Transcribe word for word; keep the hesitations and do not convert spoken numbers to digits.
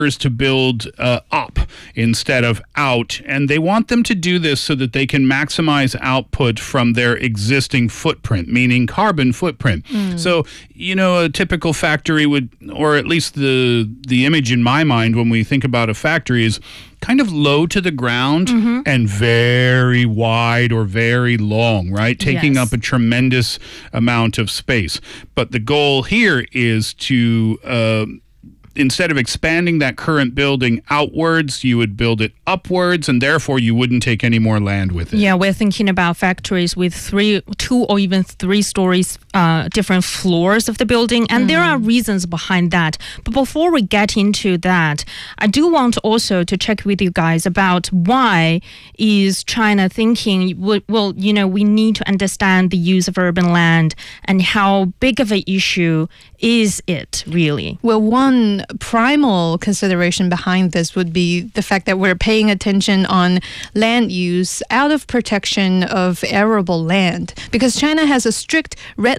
to build uh, up instead of out, and they want them to do this so that they can maximize output from their existing footprint, meaning carbon footprint. Mm. So, you know, a typical factory would, or at least the the image in my mind when we think about a factory is kind of low to the ground mm-hmm. and very wide or very long, right? Taking yes. up a tremendous amount of space. But the goal here is to uh, instead of expanding that current building outwards, you would build it upwards, and therefore you wouldn't take any more land with it. Yeah, we're thinking about factories with three, two or even three stories, uh, different floors of the building, and mm. there are reasons behind that. But before we get into that, I do want also to check with you guys about why is China thinking, well, you know, we need to understand the use of urban land, and how big of an issue is it really? Well, one primal consideration behind this would be the fact that we're paying attention on land use out of protection of arable land, because China has a strict red